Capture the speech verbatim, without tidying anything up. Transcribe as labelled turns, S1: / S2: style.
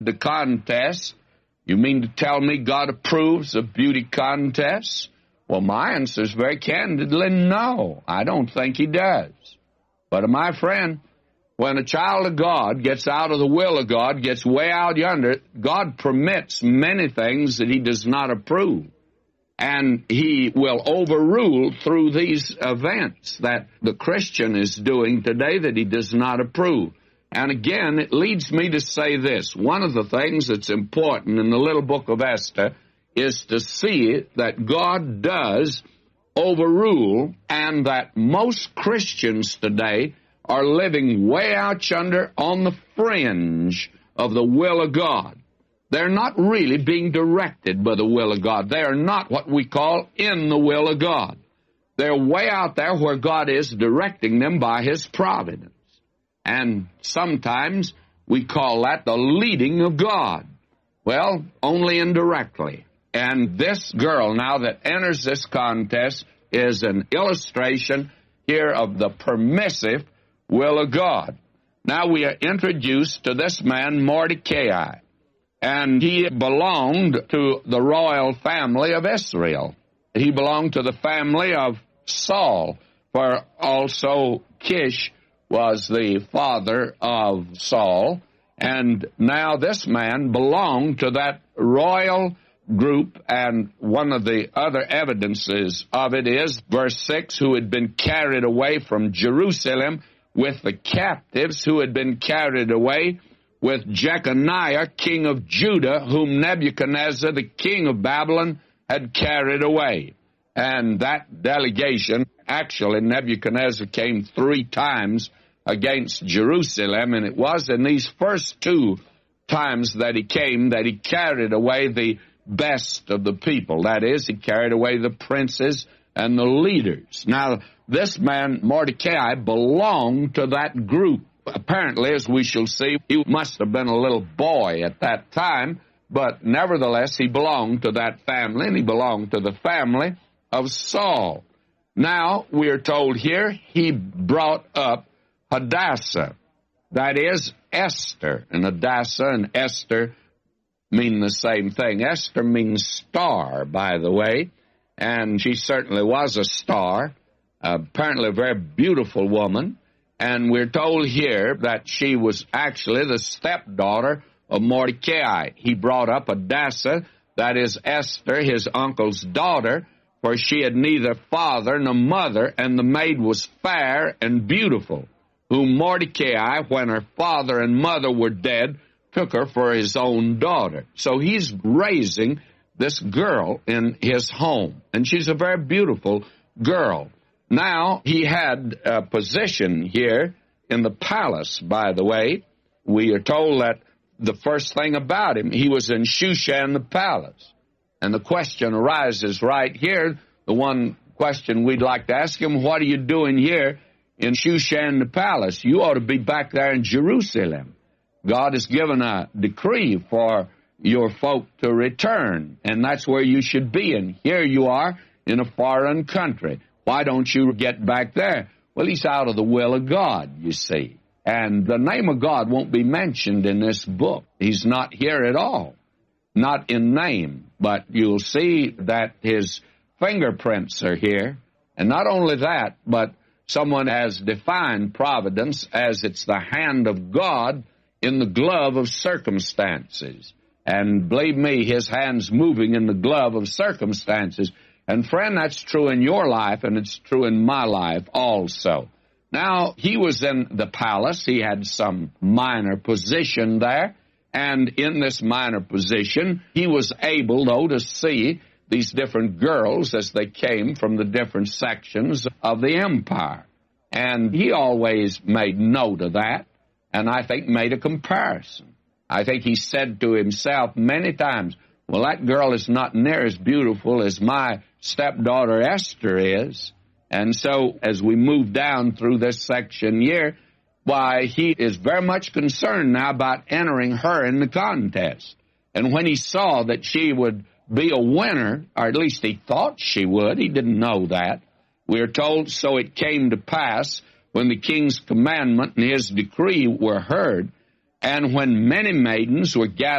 S1: the contest. You mean to tell me God approves of beauty contests? Well, my answer is very candidly, no, I don't think he does. But my friend, when a child of God gets out of the will of God, gets way out yonder, God permits many things that he does not approve. And he will overrule through these events that the Christian is doing today that he does not approve. And again, it leads me to say this. One of the things that's important in the little book of Esther is to see that God does overrule, and that most Christians today are living way out yonder on the fringe of the will of God. They're not really being directed by the will of God. They are not what we call in the will of God. They're way out there where God is directing them by his providence. And sometimes we call that the leading of God. Well, only indirectly. And this girl now that enters this contest is an illustration here of the permissive will of God. Now we are introduced to this man, Mordecai, and he belonged to the royal family of Israel. He belonged to the family of Saul, for also Kish was the father of Saul, and now this man belonged to that royal group, and one of the other evidences of it is verse six, who had been carried away from Jerusalem with the captives who had been carried away with Jeconiah, king of Judah, whom Nebuchadnezzar, the king of Babylon, had carried away. And that delegation, actually Nebuchadnezzar came three times against Jerusalem, and it was in these first two times that he came that he carried away the best of the people. That is, he carried away the princes and the leaders. Now, this man, Mordecai, belonged to that group. Apparently, as we shall see, he must have been a little boy at that time, but nevertheless, he belonged to that family, and he belonged to the family of Saul. Now, we are told here, he brought up Hadassah, that is, Esther. And Hadassah and Esther mean the same thing. Esther means star, by the way, and she certainly was a star, uh, apparently a very beautiful woman. And we're told here that she was actually the stepdaughter of Mordecai. He brought up Hadassah, that is Esther, his uncle's daughter, for she had neither father nor mother, and the maid was fair and beautiful, whom Mordecai, when her father and mother were dead, took her for his own daughter. So he's raising this girl in his home, and she's a very beautiful girl. Now, he had a position here in the palace, by the way. We are told that the first thing about him, he was in Shushan the palace. And the question arises right here, the one question we'd like to ask him, what are you doing here in Shushan the palace? You ought to be back there in Jerusalem. God has given a decree for your folk to return, and that's where you should be. And here you are in a foreign country. Why don't you get back there? Well, he's out of the will of God, you see. And the name of God won't be mentioned in this book. He's not here at all, not in name. But you'll see that his fingerprints are here. And not only that, but someone has defined providence as it's the hand of God in the glove of circumstances. And believe me, his hand's moving in the glove of circumstances. And friend, that's true in your life, and it's true in my life also. Now, he was in the palace. He had some minor position there. And in this minor position, he was able, though, to see these different girls as they came from the different sections of the empire. And he always made note of that, and I think made a comparison. I think he said to himself many times, well, that girl is not near as beautiful as my stepdaughter Esther is. And so as we move down through this section here, why, he is very much concerned now about entering her in the contest. And when he saw that she would be a winner, or at least he thought she would, he didn't know that, we are told, so it came to pass when the king's commandment and his decree were heard, and when many maidens were gathered